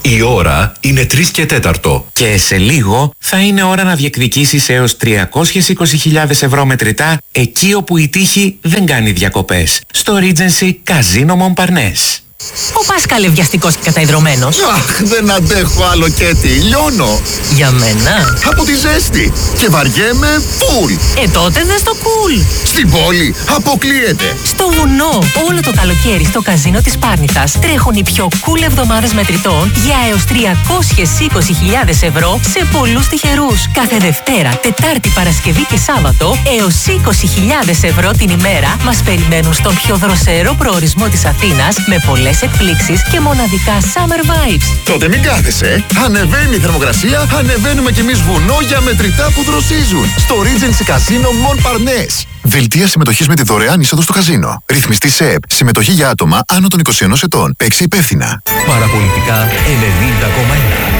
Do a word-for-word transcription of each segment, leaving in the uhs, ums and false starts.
Η ώρα είναι τρεις και τέταρτο. Και σε λίγο θα είναι ώρα να διεκδικήσεις έως τριακόσιες είκοσι χιλιάδες ευρώ μετρητά εκεί όπου η τύχη δεν κάνει διακοπές. Στο Regency Casino Montparnasse. Ο Πάσκαλε βιαστικός και καταϊδρωμένος. Αχ, δεν αντέχω άλλο Κέτι, λιώνω. Για μένα. Από τη ζέστη. Και βαριέμαι φουλ. Ε, τότε δες το cool. Στην πόλη αποκλείεται. Στο βουνό, όλο το καλοκαίρι στο καζίνο της Πάρνηθας τρέχουν οι πιο cool εβδομάδες μετρητών για έως τριακόσιες είκοσι χιλιάδες ευρώ σε πολλούς τυχερούς. Κάθε Δευτέρα, Τετάρτη, Παρασκευή και Σάββατο έως είκοσι χιλιάδες ευρώ την ημέρα μας περιμένουν στον πιο δροσερό προορισμό της Αθήνας με πολλές εκπλήξεις και μοναδικά summer vibes. Τότε μην κάθεσαι. Ανεβαίνει η θερμοκρασία, ανεβαίνουμε κι εμείς βουνό για μετρητά που δροσίζουν. Στο Regency Casino Montparnasse. Δελτία συμμετοχής με τη δωρεάν είσοδο στο καζίνο. Ρυθμιστή ΣΕΕΠ. Συμμετοχή για άτομα άνω των είκοσι ενός ετών. Παίξε υπεύθυνα. Παραπολιτικά ενενήντα κόμμα ένα.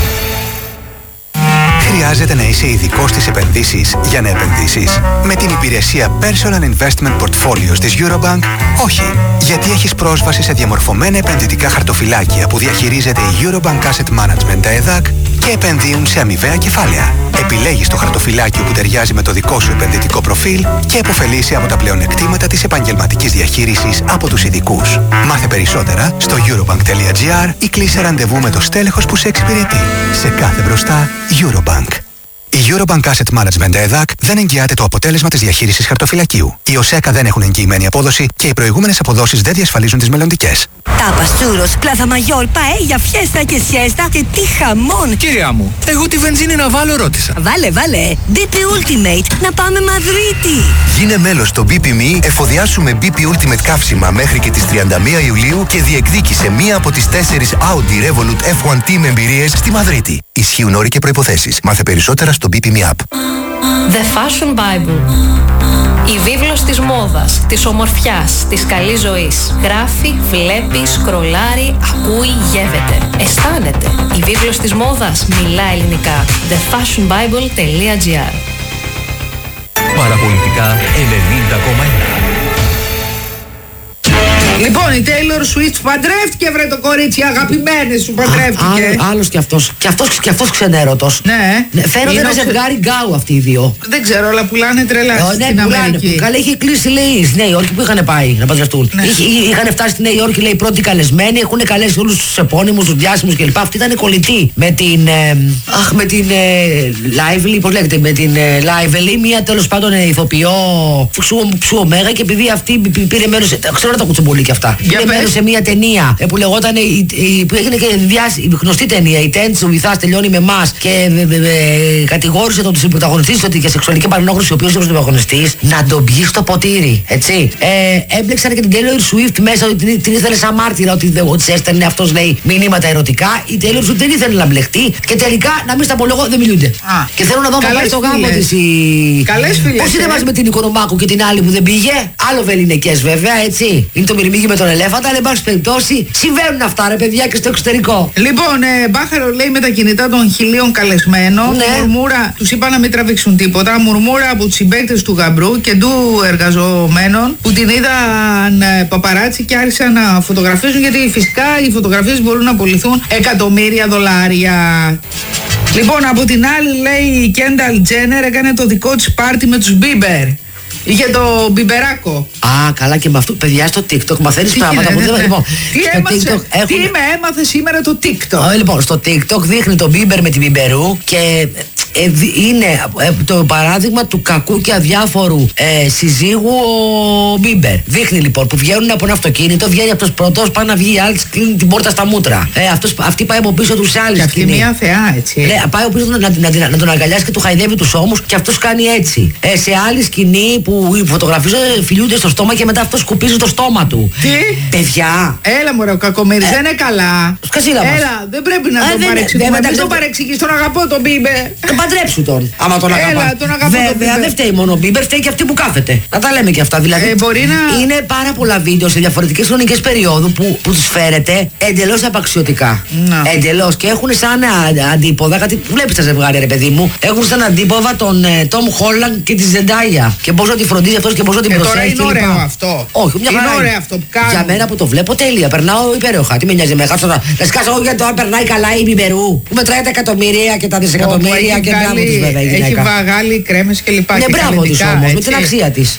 Χρειάζεται να είσαι ειδικός στις επενδύσεις για να επενδύσεις? Με την υπηρεσία Personal Investment Portfolios της Eurobank, όχι. Γιατί έχεις πρόσβαση σε διαμορφωμένα επενδυτικά χαρτοφυλάκια που διαχειρίζεται η Eurobank Asset Management, τα ΕΔΑΚ, και επενδύουν σε αμοιβαία κεφάλαια. Επιλέγεις το χαρτοφυλάκιο που ταιριάζει με το δικό σου επενδυτικό προφίλ και επωφελείσαι από τα πλεονεκτήματα της επαγγελματικής διαχείρισης από τους ειδικούς. Μάθε περισσότερα στο eurobank.gr ή κλείσε ραντεβού με το στέλεχος που σε εξυπηρετεί. Σε κάθε μπροστά, Eurobank. Η Eurobank Asset Management ΕΔΑΚ δεν εγγυάται το αποτέλεσμα της διαχείρισης χαρτοφυλακίου. Οι ΟΣΕΚΑ δεν έχουν εγγυημένη απόδοση και οι προηγούμενες αποδόσεις δεν διασφαλίζουν τις μελλοντικές. Τάπας, τσούρος, πλάθα μαγιόλ, παέλια, φιέστα και σιέστα και τι χαμόν! Κυρία μου, εγώ τη βενζίνη να βάλω ρώτησα. Βάλε, βάλε! μπι πι Ultimate, να πάμε Μαδρίτη! Γίνε μέλος στο μπι πι εμ ι, εφοδιάσου με μπι πι Ultimate καύσιμα μέχρι και τις τριάντα μία Ιουλίου και διεκδίκησε μία από τις τέσσερις Audi Revolut εφ ουάν Team εμπειρίες στη Μαδρίτη. Ισχύουν όροι και προϋποθέσεις. Μάθε περισσότερα στο μπι πι εμ ι App. The Fashion Bible. Η βίβλος της μόδας, της ομορφιάς, της καλής ζωής. Γράφει, βλέπει, σκρολάρει, ακούει, γεύεται. Αισθάνεται. Η βίβλος της μόδας μιλά ελληνικά. the fashion bible τελεία gr. Παραπολιτικά ενενήντα κόμμα ένα. Λοιπόν, η Taylor Swift παντρεύτηκε, βρε το κορίτσι, αγαπημένες σου παντρεύτηκε. Α, άλλος κι αυτός. Κι αυτός, κι αυτός ξενέρωτος. Ναι. ναι φαίνονται ένα ξε... ζευγάρι γκάου αυτοί οι δύο. Δεν ξέρω, αλλά πουλάνε τρελά ε, στην ναι, Αμερική. Καλά, είχε κλείσει, λέει, στη Νέα Υόρκη που είχαν πάει να παντρευτούν. Ναι. Είχε, είχαν φτάσει στη Νέα Υόρκη, λέει, πρώτοι καλεσμένοι, έχουν καλέσει όλους τους επώνυμους, τους διάσημους κλπ. Αυτή ήταν κολλητή με την. Ε, αχ, με την. Ε, Lively, πώς λέγεται, με την ε, Lively, μία τέλος πάντων ε, ηθοποιό ψου ωμέγα και επειδή αυτή πήρε μέρος. Ξέρω τα κουτσομπολί αυτά. Πήρε μέρος σε μια ταινία που λεγόταν, που έγινε και διάσημη, γνωστή ταινία. Η Τέντς, ο Βυθάς τελειώνει με εμάς και κατηγόρησε τον πρωταγωνιστή ότι για σεξουαλική παρενόχληση, ο οποίος ήταν ο πρωταγωνιστής, να τον πιει στο ποτήρι. Έτσι. Ε, έμπλεξαν και την Taylor Swift μέσα, ότι την ήθελε σαν μάρτυρα, ότι τη έστελνε αυτός, λέει, μηνύματα ερωτικά. Η Taylor Swift δεν ήθελε να μπλεχτεί και τελικά, να μην στα πω λόγω, δεν μιλούνται. Α, και θέλω να δω να πάει στο γάμο της η. Καλές φίλες. Πώς είναι μαζί με την Οικονομάκου και την άλλη που δεν πήγε. Άλλο βεληνικές βέβαια, έτσι. Είναι το μυρμήγκι με τον ελέφαντα, αλλά εν πάση περιπτώσει συμβαίνουν αυτά, ρε παιδιά, και στο εξωτερικό. Λοιπόν, ε, Μπάχαρο λέει με τα κινητά των χιλίων καλεσμένων. Ναι. Μουρμούρα, τους είπα να μην τραβήξουν τίποτα. Μουρμούρα από τους συμπαίκτες του γαμπρού και του εργαζομένων που την είδαν ε, παπαράτσι και άρχισαν να φωτογραφίζουν, γιατί φυσικά οι φωτογραφίες μπορούν να απολυθούν εκατομμύρια δολάρια. Λοιπόν, από την άλλη, λέει, η Κένταλ Τζένερ έκανε το δικό της πάρτι με τους Μπίμπερ. Είχε το μπιμπεράκο. Α, καλά, και με αυτό, παιδιά, στο TikTok μαθαίνεις πράγματα που δεν. Λοιπόν, τι έμαθε, έχουν... τι με έμαθε σήμερα το TikTok. Λοιπόν, στο TikTok δείχνει τον Μπίμπερ με την Μπιμπερού και ε, είναι ε, το παράδειγμα του κακού και αδιάφορου ε, συζύγου ο Μπίμπερ. Δείχνει λοιπόν που βγαίνουν από ένα αυτοκίνητο, βγαίνει αυτός πρώτος, πάει να βγει η άλλη, κλείνει την πόρτα στα μούτρα. Ε, αυτός, αυτή πάει από πίσω τους άλλους. Και αυτή μια θεά, έτσι. Ε, πάει από πίσω να, να, να, να τον αγκαλιάσει και του χαϊδεύει τους ώμους και αυτός κάνει έτσι. Ε, σε άλλη σκηνή που φωτογραφίζουν, φιλούνται στο στόμα και μετά αυτό σκουπίζει το στόμα του. Τι? Παιδιά. Έλα μωρέ, ο κακομοίρης ε, δεν είναι καλά. Σκασίλα μας. Έλα, δεν πρέπει να ε, τον παρεξηγήσουμε. Δεν τον παρεξηγείς, τον αγαπώ τον Μπίμπερ. Παντρέψου τον. Άμα τον αγαπά. Έλα, τον αγαπώ. Βέβαια, δεν φταίει μόνο ο Μπίμπερ, φταίει και αυτή που κάθεται. Να τα λέμε και αυτά. Δηλαδή, ε, μπορεί να... είναι πάρα πολλά βίντεο σε διαφορετικές χρονικές περιόδου που, που τους φέρετε εντελώς απαξιωτικά. Εντελώς. Και έχουν σαν αντίποδα, κάτι βλέπεις τα ζευγάρια, ρε παιδί μου, έχουν σαν αντίποδα τον Τόμ Χόλαντ και τη Ζεντάια. Και πόσο τη φροντίζει αυτός και πόσο την προσέχει. Τώρα είναι ωραίο αυτό. Όχι, μια χαρά. Είναι ωραίο αυτό που κάνουν. Για μένα που το βλέπω τέλεια. Περνάω υπέροχα. Τι με νοιάζει με χάσω. Να σκάσω εγώ για το αν περνάει καλά η Μπιμπερού. Που μετράει τα εκατομμύρια και τα δισεκατομμύρια και μπράβο τη βέβαια η γυναίκα. Έχει βαγάλει κρέμες και λοιπά. Ναι, μπράβο τη όμως, με την αξία τη.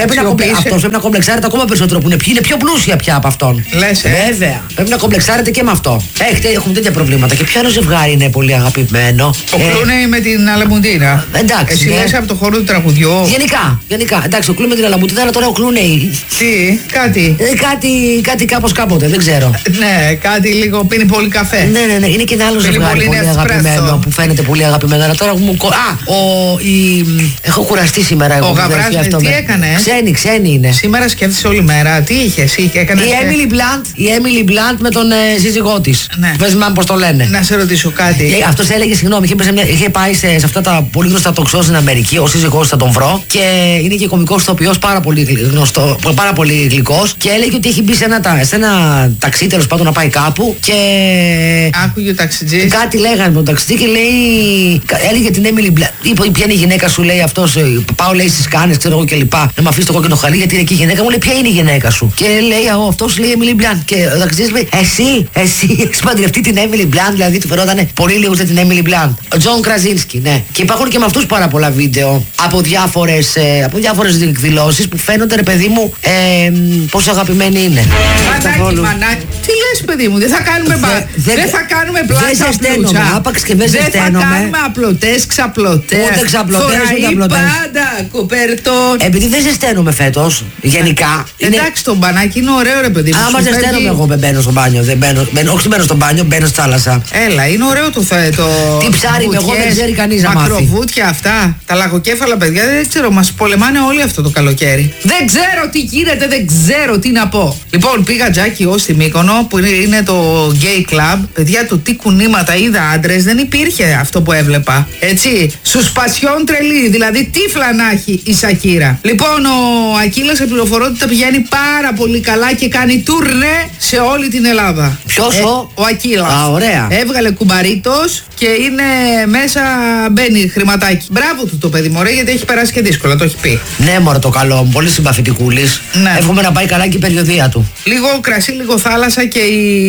Αυτό πρέπει να κομπλεξάρεται ακόμα περισσότερο που είναι, είναι πιο πλούσια πια από αυτόν. Λες, ε. Βέβαια. Πρέπει να κομπλεξάρεται και με αυτό. Έχετε, έχουμε τέτοια προβλήματα. Και ποιο άλλο ζευγάρι είναι πολύ αγαπημένο. Ο Κλούνεϊ με την Αλαμουντίνα. Εντάξει. Εσύ λες από το χώρο του τραγουδιού. Γενικά, γενικά. Εντάξει, ο Κλούνεϊ με την Αλαμουντίνα, αλλά τώρα ο Κλούνεϊ. Τι, κάτι. Ε, κάτι, κάτι κάπως κάποτε, δεν ξέρω. Ναι, κάτι λίγο πίνει πολύ καφέ. Ναι, ναι, ναι. Είναι και ένα άλλο ζευγάρι πολύ, πολύ αγαπημένο που φαίνεται πολύ αγαπημένο. Αλλά τώρα μου. Α, ο. Η... Έχω κουραστεί σήμερα εγώ. Ο Γαβράς, τι έκανε. Ξένη, ξένη είναι. Σήμερα σκέφτεσαι όλη μέρα. Τι είχε, είχε, έκανε. Η Έμιλι Μπλαντ, η Έμιλι Μπλαντ με τον ε, σύζυγό τη. Ναι. Πες μου πώς το λένε. Να σε ρωτήσω κάτι. Αυτό έλεγε, συγγνώμη, είχε, μια, είχε πάει σε, σε αυτά τα πολύ γνωστά τοξό στην Αμερική. Ο σύζυγός θα τον βρω. Και είναι και κωμικός ηθοποιός, πάρα πολύ γνωστό, πάρα πολύ γλυκός. Και έλεγε ότι έχει μπει σε ένα, σε ένα ταξί, τέλος πάντων, να πάει κάπου. Και. Άκουγε ο ταξιτζής. Κάτι λέγανε με τον ταξιτζή και λέει. Έλεγε την Έμιλι Μπλαντ. Είπε, ποια είναι η γυναίκα σου, λέει αυτό. Πάω, λέει, στις κάνες, ξέρω εγώ και λοιπά. Να με αφήσει το κόκκινο χαλί, γιατί είναι εκεί η γυναίκα μου. Λέει, ποια είναι η γυναίκα σου. Και λέει, εγώ, αυτό λέει Έμιλι Μπλαντ. Και ο ταξιτζής λέει, εσύ, εσύ έχεις παντρευτεί την Έμιλι Μπλαντ. Δηλαδή του φερότανε πολύ λίγο σε την Έμιλι Μπλαντ. Ο Τζον Κραζίνσκι, ναι. Και υπάρχουν και με αυτούς πάρα πολλά βίντεο από διάφορες, ε, από διάφορες εκδηλώσεις που φαίνονται, ρε παιδί μου, ε, πόσο αγαπημένοι είναι. Μανάκι, μανάκι. Τι λες, παιδί μου, δεν θα κάνουμε, δε, δε, δεν θα κάνουμε πλάκα. Δεν ζεσταίνομαι, άπαξ και δεν ζεσταίνομαι. Δεν θα κάνουμε απλωτές, ξαπλωτές. Ούτε ξαπλωτές, ούτε απλωτές. Πάντα κουπέρτον. Επειδή δεν ζεσταίνομαι φέτος, γενικά. Εντάξει, το μπανάκι είναι ωραίο, ρε παιδί μου. Άμα ζεσταίνομαι, εγώ δεν μπαίνω στο μπάνιο. Δεν μπαίνω, μπαίνω, όχι μπαίνω στο μπάνιο, μπαίνω στη θάλασσα. Έλα, είναι ωραίο το θέτο. Τι ψάρι, εγώ δεν ξέρει κανείς να μάθει. Μακροβούτια αυτά. Τα λαγοκέφαλα, παιδιά, δεν ξέρω, μας πολεμάνε όλοι αυτό το καλοκαίρι. Δεν ξέρω τι γίνεται, δεν ξέρω τι να πω. Λοιπόν, πήγα Τζάκι ως στη Μύκονο, που είναι το gay club. Παιδιά, το τι κουνήματα είδα άντρες, δεν υπήρχε αυτό που έβλεπα. Έτσι, στους πασιόν τρελή, δηλαδή τύφλα να έχει η Σακύρα. Λοιπόν, ο Ακύλας, πληροφορώ ότι τα πηγαίνει πάρα πολύ καλά και κάνει τουρνέ σε όλη την Ελλάδα. Ποιος ε, ο? Ο Ακύλας. Α, ωραία. Έβγαλε κουμπαρίτος και είναι μέσα, μπαίνει χρηματάκι. Μπράβο του το παιδί, μωρέ, γιατί έχει περάσει και δύσκολα, το έχει πει. Ναι, μωρέ, το καλό μου, πολύ συμπαθητικούλης. Ναι. Εύχομαι να πάει καλά και η περιοδία του. Λίγο κρασί, λίγο θάλασσα και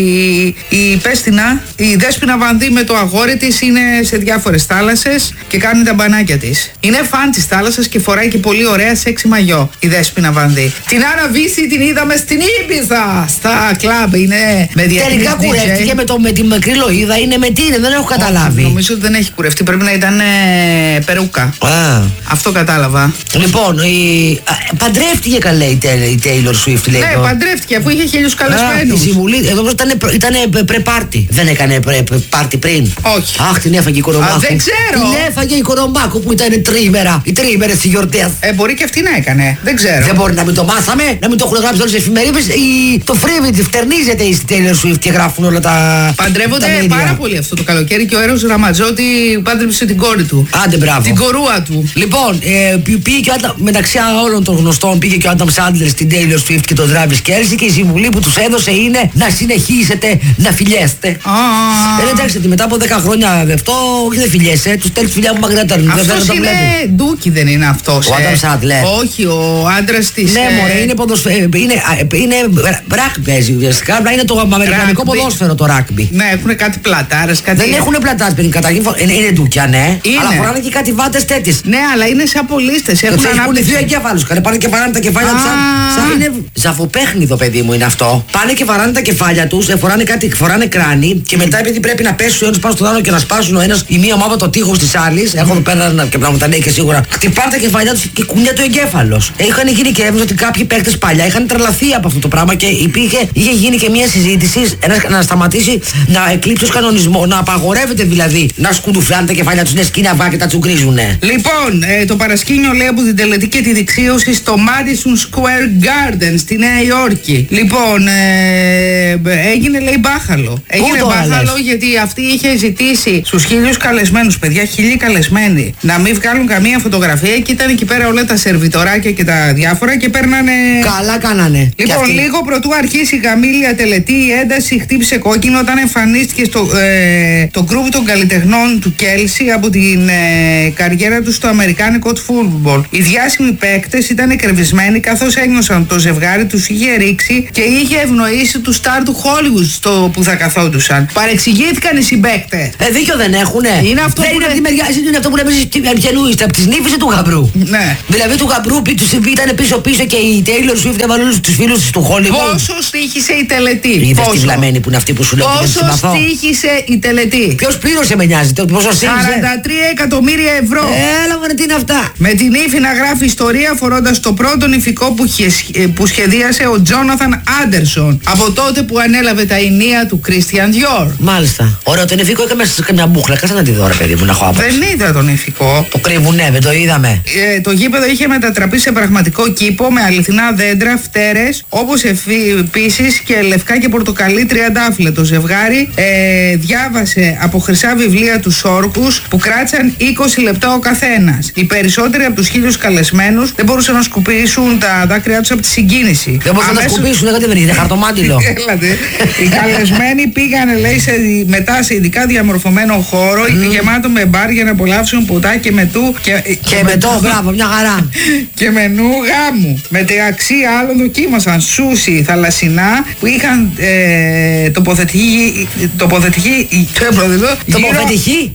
η, η Πέστινα, η Δέσποινα Βανδύ με το αγόρι της είναι σε διάφορες θάλασσες και κάνει τα μπανάκια της. Είναι φαν της θάλασσας και φοράει και πολύ ωραία σεξι μαγιό η Δέσποινα Βανδύ. Την Άννα Βύση την είδαμε στην Ήπιθα, στα κλαμπ, είναι με διεθνής. Τελικά κουρεύτηκε με, το, με τη μικρή Λοΐδα, είναι με τι είναι, δεν έχω καταλάβει. Oh, νομίζω ότι δεν έχει κουρευτεί, πρέπει να ήταν ε, περούκα. Ah. Αυτό κατάλαβα. Λοιπόν, η... παντρεύτηκε καλέ η, η Taylor Swift, λέει. Ναι, το... παντρεύτηκε αφού είχε χίλιους καλεσμένους. Η συμβουλή, εδώ ήταν, ήταν πρε-πάρτι. Δεν έκανε πρε-πάρτι πριν. Όχι. Αχ, την έφαγε η Κορομπάκου. Α, δεν ξέρω. Την έφαγε η Κορομπάκου που ήταν τρίμερα. Οι τρίμερες στις γιορτές. Ε, μπορεί και αυτή να έκανε. Δεν ξέρω. Δεν μπορεί να μην το μάθαμε, να μην το έχουν γράψει όλες τις εφημερίδες. Η... Το φρύβι τη φτερνίζεται η Taylor Swift και γράφουν όλα τα. Παντρεύονται τα πάρα πολύ αυτό το καλοκαίρι και ο Έρος Ραματζότη πάντρεψε την κόρη του. Άντε, μπράβο. Την κορούα του. Λοιπόν, ε, πήγε και ο, μεταξύ όλων των γνωστών πήγε και ο Άνταμ Σάντλερ στην Taylor Swift και τον Travis Kelce και η συμβουλή που τους έδωσε είναι να συνεχίσετε να φιλιέστε. Ah. Ε, εντάξει, ότι μετά από δέκα χρόνια αυτό όχι δεν φιλιέσαι, τους στέλνεις φιλιά που μαγνέτερν. Αυτός είναι ντούκι, δεν είναι αυτός. Ο Άνταμ Σάντλερ. Όχι, ο άντρας της. Ναι, ε... μωρέ, είναι ποδοσφαίρο. Είναι, είναι ράκμπι παίζει ουσιαστικά, απλά είναι το αμερικανικό ποδόσφαιρο το ράκμπι. Ναι, έχουν κάτι πλατάρες, κάτι. Δεν έχουν πλατάρες, παιδί. Καταρχήν είναι, είναι ντούκια, ναι. Είναι. Αλλά φοράνε και κάτι βάτες τέτοιες. Ναι, αλλά είναι σαν πολίστες. Έχουν ανάπτυξη. Έχουν εγκέφαλους. Πάνε και βαράνε τα κεφάλια τους. Σαν είναι ζαφοπέχνιδο, παιδί μου, είναι αυτό. Πάνε και βαράνε τα κεφάλια τους, φοράνε κάτι, φοράνε κράνη και μετά επειδή πρέπει να πέσουν ο ένας πάνω στον άλλο και να σπάσουν ο ένας η μία ομάδα το τείχος της άλλης. Έχω εδώ πέρα και να μου τα λέει και σίγουρα. Χτυπάνε τα κεφάλια τους και κουνιέται ο εγκέφαλος. Είχαν γίνει και έβγαλε ότι κάποιοι παίκτες παλιά είχαν τρελαθεί από αυτό το πράγμα και υπήρχε, είχε γίνει και μια συζήτηση ένας, να σταματήσει να εκλείψει ως κανονισμό, να απαγορεύεται δηλαδή να σκουντουφλάνε τα κεφάλια τους, να σκηναβά και τα τσουγκρίζουνε. Λοιπόν, ε, το παρασκήνιο λέει από την τελετή και τη δεξίωση στο Madison Square Garden στη Νέα Υόρκη. Λοιπόν, ε, έγινε λέει μπάχαλο. Έγινε μπάχαλο γιατί αυτή είχε ζητήσει στους χίλιους καλεσμένους, παιδιά, χίλιοι καλεσμένοι, να μην βγάλουν καμία φωτογραφία και ήταν εκεί πέρα όλα τα σερβιτοράκια και τα διάφορα και παίρνανε. Καλά κάνανε. Λοιπόν, λίγο πρωτού αρχίσει η γαμήλια τελετή, η ένταση χτύπησε κόκκινο όταν εμφανίστηκε στο ε, το γκρουπ των καλλιτεχνών του Κέλσι από την ε, καριέρα του στο αμερικάνικο φούτμπολ. Οι διάσημοι παίκτες ήταν εκρεβισμένοι καθώς ένιωσαν το ζευγάρι τους είχε ρίξει και είχε ευνοήσει του στάρ του Hollywood στο που θα καθόντουσαν. Παρεξηγήθηκαν οι συμπαίκτες. Ε, δίκιο δεν έχουνε. Είναι αυτό δεν που είναι, λέ... από τη μεριά, είναι αυτό που λέμε ποιανού είστε, από τις νύφες ή του γαμπρού. Ναι. Δηλαδή του γαμπρού που τους ήταν πίσω-πίσω και η Taylor Swift έβαλε όλους τους φίλους της του Hollywood. Πόσο στήχησε η τελετή. Είδες τη βλαμμένη που είναι αυτή που σου λέω. Πόσο στήχησε η τελετή. Ποιος πλήρωσε με νοιάζει, πόσο στήχησε. σαράντα τρία εκατομμύρια ευρώ. Έλα μωρέ, τι είναι αυτά. Με την ύφη να γράφει ιστορία φορώντας το πρώτο νηφικό που, που σχεδίασε ο Τζόναθαν Άντερσον από τότε που ανέλαβε τα ηνία του Christian Dior. Μάλιστα. Ωραίο, το νηφικό είχαμε σε καμιά μπούχλα. Κάτσε να τη δω, ρε παιδί μου, να έχω άποψη. Δεν είδα το νηφικό. Το κρύβουνε, δεν το είδαμε. Ε, το γήπεδο είχε μετατραπεί σε πραγματικό κήπο με αληθινά δέντρα, φτέρες, όπως επίσης και λευκά και πορτοκαλί τριαντάφυλλα. Το ζευγάρι ε, διάβασε από χρυσά βιβλία τους όρκους που κράτησαν είκοσι λεπτά ο καθένας. Οι περισσότεροι από τους χίλιους καλεσμένους δεν μπορούσαν να σκουπίσουν τα δάκρυά τους από τη συγκίνηση. Δεν μπορούσαν Αμέσως... να σκουπίσουν, λέγατε δεν είναι χαρτομάτιλο. Έλατε. Οι καλεσμένοι πήγανε, λέει, σε, μετά σε ειδικά διαμορφωμένο χώρο, mm. γεμάτο με μπαρ για να απολαύσουν ποτά και μετού. Και, και, και μετό, μπράβο, μια χαρά. Και μενού γάμου. Μεταξύ άλλων δοκίμασαν σούσι θαλασσινά που είχαν ε, τοποθετηθεί. Τοποθετηθεί. Τοποθετηθεί.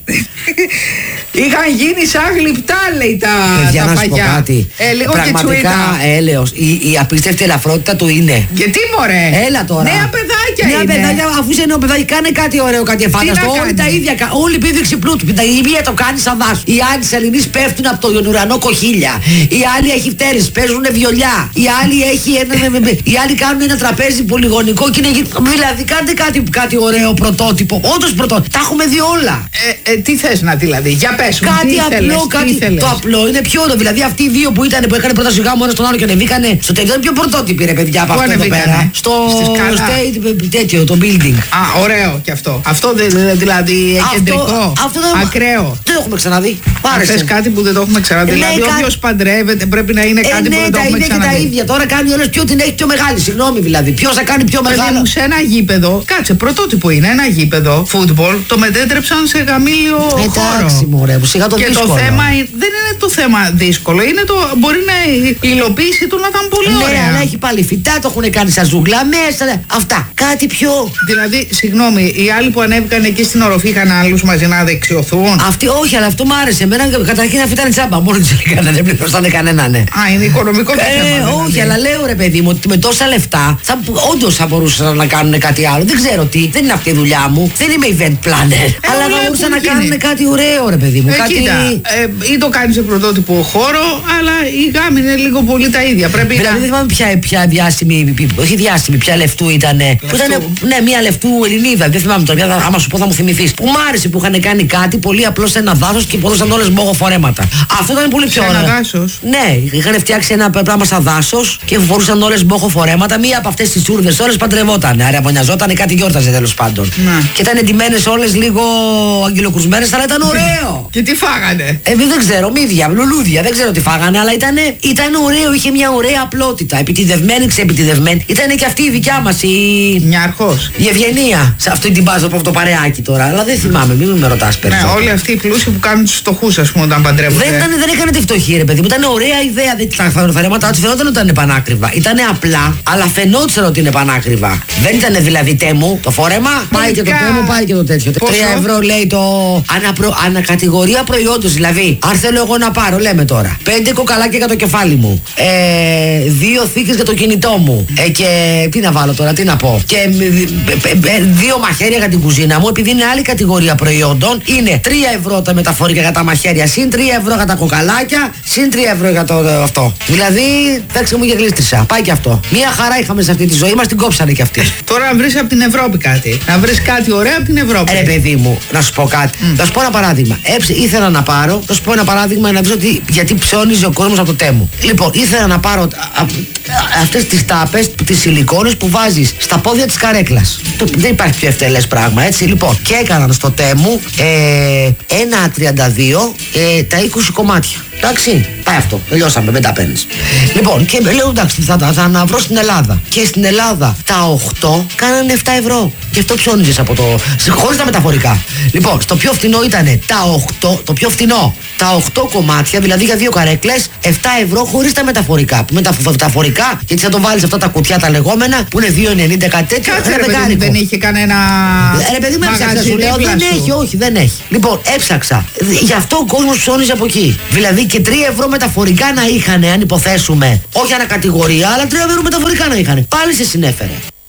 Είχαν γίνει σαν γλυπτά, λέει, τα, παιδιά, τα να σου πω κάτι. Ε, λίγο πραγματικά έλεος. Η, η απίστευτη ελαφρότητα του είναι. Γιατί μωρέ. Έλα τώρα. Νέα παιδάκια νέα είναι. Παιδάκια, αφού είσαι νέο παιδάκι, κάνε κάτι ωραίο, κάτι εφάνταστο. Όλοι τα ίδια. Όλη η πίδειξη πλούτου. Η μία το κάνει σαν δάσο. Οι άλλοι τη Ελληνή πέφτουν από τον ουρανό κοχύλια. Οι άλλοι έχει φτέρες, παίζουν βιολιά. Οι άλλοι, έχει ένα, οι άλλοι κάνουν ένα τραπέζι πολυγωνικό και είναι. Δηλαδή κάντε κάτι, κάτι ωραίο πρωτότυπο. Όντως πρωτότυπο. Τα έχουμε δει όλα. Ε, ε, τι θες να δηλαδή, για πες μου. Κάτι τι απλό, θέλες, κάτι. Τι το απλό είναι πιο ωραίο. Δηλαδή αυτοί οι δύο που ήταν που έκανε πρώτα σιγά μου ένα στον άλλο και ανεβήκανε στο τελειό είναι πιο πρωτότυποι, ρε παιδιά, από αυτό εδώ πέρα. Στο state, τέτοιο, το building. Α, ωραίο κι αυτό. Αυτό δηλαδή κεντρικό. Αυτό ακραίο. Δεν το έχουμε ξαναδεί. Θες κάτι που δεν το έχουμε ξαναδεί. Δηλαδή όποιος παντρεύεται πρέπει να είναι κάτι που δεν το έχουμε ξαναδεί. Ναι, τα ίδια. Τώρα κάνει όλες ποιο την έχει πιο μεγάλη. Συγγνώμη δηλαδή. Ποιος θα κάνει πιο μεγάλο. Σε ένα γήπεδο, κάτσε, πρωτότυπο είναι ένα γήπεδο φούτμπολ, το μετέτρεψαν σε γαμήλιο χώρο. Εντάξει, μωρέ, σιγά το και δύσκολο. Το θέμα δεν είναι το θέμα δύσκολο, είναι το μπορεί να η υλοποίηση του να ήταν πολύ ναι, ωραία. Ναι, αλλά έχει πάλι φυτά, το έχουν κάνει σαν ζούγκλα μέσα. Αυτά. Κάτι πιο. Δηλαδή, συγγνώμη, οι άλλοι που ανέβηκαν εκεί στην οροφή είχαν άλλους μαζί να δεξιωθούν. Αυτοί, όχι, αλλά αυτό μου άρεσε. Εμένα καταρχήν αυτή ήταν τσάμπα. Μόνο τη έκανα, δεν πληρώσανε κανέναν. Ναι. Α, είναι οικονομικό το ε, θέμα. Δηλαδή. Όχι, αλλά λέω ρε παιδί μου ότι με τόσα λεφτά όντως θα μπορούσαν να κάνουν κάτι άλλο. Δεν ξέρω τι. Δεν είναι αυτή η δουλειά μου. Δεν είμαι event planner. Ε, αλλά θα μπορούσαν να κάνουν κάτι ωραίο, ρε παιδί μου. Ε, κάτι... κοίτα, ε, ή το κάνει σε πρωτότυπο χώρο, αλλά η γάμη είναι λίγο πολύ τα ίδια. Πρέπει δηλαδή, να... δεν θυμάμαι ποια, ποια διάσημη, όχι διάσημη, ποια λεφτού ήταν. Που ήταν ναι, μια λεφτού Ελληνίδα. Δεν θυμάμαι τώρα, άμα σου πω θα μου θυμηθεί. Που μ' άρεσε που είχαν κάνει κάτι πολύ απλό σε ένα δάσο και ποδούσαν όλε μπόγο φορέματα. Αυτό ήταν πολύ πιο ωραίο. Ένα δάσο. Ναι, είχαν φτιάξει ένα πράγμα σαν δάσο και φορούσαν όλε μπόγο φορέματα. Μία από αυτέ τι τσούρδε όλε παντρευόταν. Άρα απονιαζόταν, κάτι γιόρταζε τέλο πάντων. Να. Και ήταν εντυμένε όλε λίγο αγγελοκρουσμένε, αλλά ήταν ωραίο. Και τι φάγανε. Ε, δεν ξέρω, μύδια, λουλούδια, δεν ξέρω τι φάγανε, αλλά ήταν, ήταν ωραίο, είχε μια ωραία απλότητα. Επιτιδευμένη, ξεπιτιδευμένη. Ήταν και αυτή η δικιά μα η. Νιάρχο. Η Ευγενία. Σε αυτή την μπάζα από αυτό το παρεάκι τώρα. Αλλά δεν θυμάμαι, μην με ρωτά περισσότερο. Ναι, όλοι αυτοί οι πλούσιοι που κάνουν του φτωχού, α πούμε, όταν παντρεύονται. Δεν, ήταν, δεν έκανε τη φτωχή, ρε παιδί μου. Ήταν ωραία ιδέα. Τα φαρέματά του φαινόταν ότι ήταν πανάκριβα. Ήταν απλά, αλλά φαινόταν ότι είναι πανάκριβα. Δεν ήταν δηλαδή τέμου. Το φόρεμα πάει και το τέμου, πάει και το τέτοιο. Τρία ευρώ λέει το. Αναπρο... Ανακατηγορία προϊόντος. Δηλαδή, αν θέλω εγώ να πάρω, λέμε τώρα, πέντε κοκαλάκια για το κεφάλι μου. Ε, δύο θήκες για το κινητό μου. Ε, και τι να βάλω τώρα, τι να πω. Και ε, δύο μαχαίρια για την κουζίνα μου, επειδή είναι άλλη κατηγορία προϊόντων, είναι τρία ευρώ τα μεταφορικά για τα μαχαίρια, συν τρία ευρώ για τα κοκαλάκια, συν τρία ευρώ για το ε, αυτό. Δηλαδή, παίξε μου και γλίστρισα. Πάει και αυτό. Μία χαρά είχαμε σε αυτή τη ζωή μας, την κόψανε κι αυτή. Τώρα να βρεις από την Ευρώπη κάτι. Να βρεις κάτι ωραίο από την Ευρώπη. Ε, ρε παιδί μου, να σου πω κάτι. Mm. Να σου πω ένα παράδειγμα. Έψε, ήθελα να πάρω. Θα σου πω ένα παράδειγμα να δεις ότι γιατί ψώνιζε ο κόσμος από το Τέμου. Λοιπόν, ήθελα να πάρω αυτές τις τάπες, τις σιλικόνες που βάζεις στα πόδια της καρέκλας. Το, δεν υπάρχει πιο ευτελές πράγμα, έτσι. Λοιπόν, και έκαναν στο Τέμου ε, ένα τριάντα δύο ε, τα είκοσι κομμάτια. Εντάξει, πάει αυτό. Τελειώσαμε, δεν τα παίρνεις. Λοιπόν, και λέω εντάξει, θα τα θα αναβρω στην Ελλάδα. Και στην Ελλάδα τα οκτώ κάνανε επτά ευρώ. Και αυτό ψώνιζες από το. Χωρίς τα μεταφορικά. Λοιπόν, στο πιο φθηνό ήταν τα οκτώ, το πιο φθηνό. Τα οκτώ κομμάτια, δηλαδή για δύο καρέκλες, επτά ευρώ χωρίς τα μεταφορικά. Που μεταφορικά, γιατί θα το βάλεις αυτά τα κουτιά τα λεγόμενα, που είναι δύο ενενήντα κάτι τέτοιο. Κάτσε ρε παιδί, δεν είχε κανένα. Ρε παιδί μου, έψαξα, σου λέω, δεν έχει, όχι, δεν έχει. Λοιπόν, έψαξα. Γι' αυτό ο κόσμος ψώνιζε από εκεί. Δηλαδή και τρία ευρώ μεταφορικά να είχαν, αν υποθέσουμε, όχι ανακατηγορία, αλλά τρία ευρώ μεταφορικά να είχαν. Πάλι σε συνέφερε.